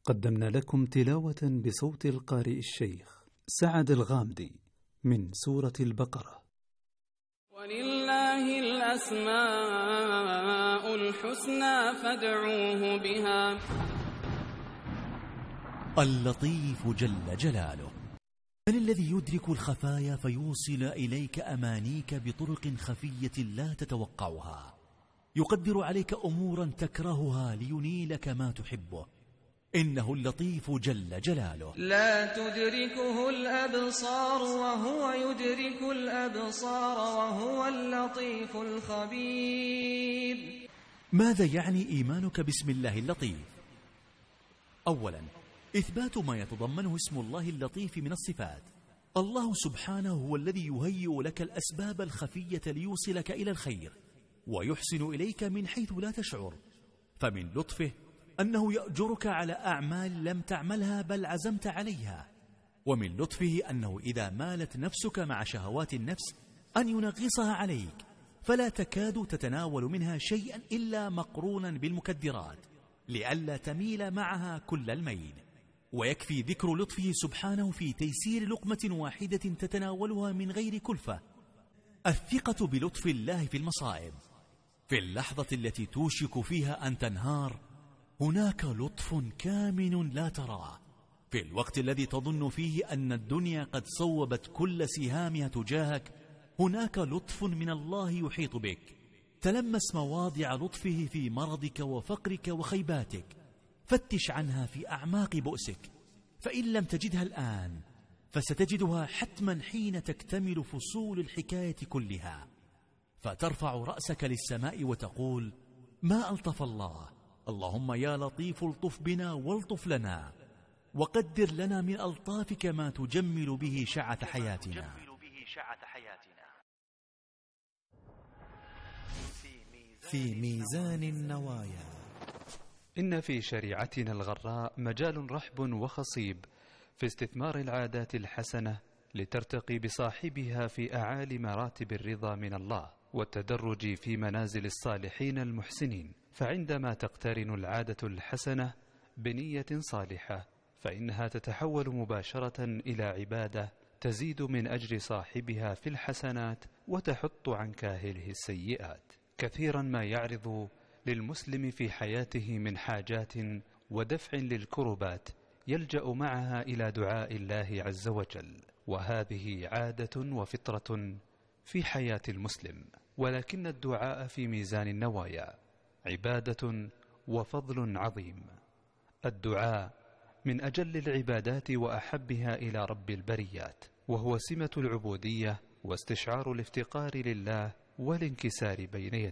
قدمنا لكم تلاوة بصوت القارئ الشيخ سعد الغامدي من سورة البقرة. ولله الأسماء الحسنى فادعوه بها. اللطيف جل جلاله، من الذي يدرك الخفايا فيوصل إليك أمانيك بطرق خفية لا تتوقعها، يقدر عليك أمورا تكرهها لينيلك ما تحبه. إنه اللطيف جل جلاله. لا تدركه الأبصار وهو يدرك الأبصار وهو اللطيف الخبير. ماذا يعني إيمانك باسم الله اللطيف؟ أولا، إثبات ما يتضمنه اسم الله اللطيف من الصفات. الله سبحانه هو الذي يهيئ لك الأسباب الخفية ليوصلك إلى الخير ويحسن إليك من حيث لا تشعر. فمن لطفه أنه يأجرك على أعمال لم تعملها بل عزمت عليها. ومن لطفه أنه إذا مالت نفسك مع شهوات النفس أن ينغصها عليك، فلا تكاد تتناول منها شيئا إلا مقرونا بالمكدرات لئلا تميل معها كل الميل. ويكفي ذكر لطفه سبحانه في تيسير لقمة واحدة تتناولها من غير كلفة. الثقة بلطف الله في المصائب. في اللحظة التي توشك فيها أن تنهار هناك لطف كامن لا تراه. في الوقت الذي تظن فيه أن الدنيا قد صوبت كل سهامها تجاهك هناك لطف من الله يحيط بك. تلمس مواضع لطفه في مرضك وفقرك وخيباتك، فتش عنها في أعماق بؤسك، فإن لم تجدها الآن فستجدها حتما حين تكتمل فصول الحكاية كلها، فترفع رأسك للسماء وتقول: ما ألطف الله، اللهم يا لطيف الطف بنا والطف لنا، وقدر لنا من ألطافك ما تجمل به شعة حياتنا. في ميزان النوايا. إن في شريعتنا الغراء مجال رحب وخصيب في استثمار العادات الحسنة لترتقي بصاحبها في أعالي مراتب الرضا من الله والتدرج في منازل الصالحين المحسنين. فعندما تقترن العادة الحسنة بنية صالحة فإنها تتحول مباشرة إلى عبادة تزيد من أجر صاحبها في الحسنات وتحط عن كاهله السيئات. كثيرا ما يعرض للمسلم في حياته من حاجات ودفع للكربات يلجأ معها إلى دعاء الله عز وجل، وهذه عادة وفطرة في حياة المسلم. ولكن الدعاء في ميزان النوايا عبادة وفضل عظيم. الدعاء من أجل العبادات وأحبها إلى رب البريات، وهو سمة العبودية واستشعار الافتقار لله والانكسار بين يديه.